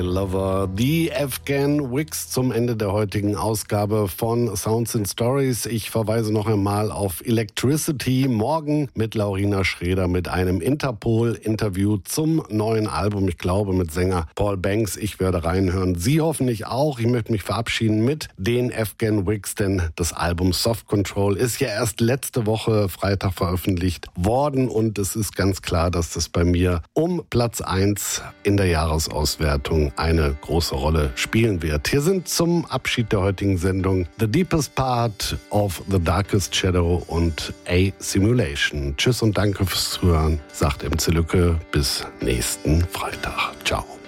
Lover, die Afghan Wigs zum Ende der heutigen Ausgabe von Sounds and Stories. Ich verweise noch einmal auf Electricity, morgen mit Laurina Schreder mit einem Interpol-Interview zum neuen Album, ich glaube mit Sänger Paul Banks. Ich werde reinhören, Sie hoffentlich auch. Ich möchte mich verabschieden mit den Afghan Wigs, denn das Album Soft Control ist ja erst letzte Woche Freitag veröffentlicht worden und es ist ganz klar, dass das bei mir um Platz 1 in der Jahresauswertung eine große Rolle spielen wird. Hier sind zum Abschied der heutigen Sendung The Deepest Part of the Darkest Shadow und A Simulation. Tschüss und danke fürs Zuhören, sagt MC Lücke. Bis nächsten Freitag. Ciao.